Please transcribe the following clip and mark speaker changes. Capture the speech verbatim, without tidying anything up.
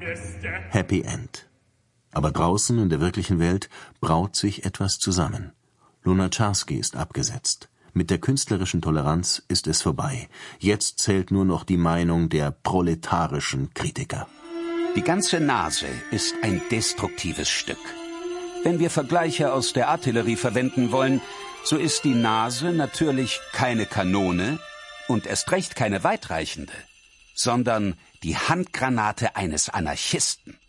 Speaker 1: Happy End. Aber draußen in der wirklichen Welt braut sich etwas zusammen. Lunacharsky ist abgesetzt. Mit der künstlerischen Toleranz ist es vorbei. Jetzt zählt nur noch die Meinung der proletarischen Kritiker.
Speaker 2: Die ganze Nase ist ein destruktives Stück. Wenn wir Vergleiche aus der Artillerie verwenden wollen, so ist die Nase natürlich keine Kanone und erst recht keine weitreichende, sondern die Handgranate eines Anarchisten.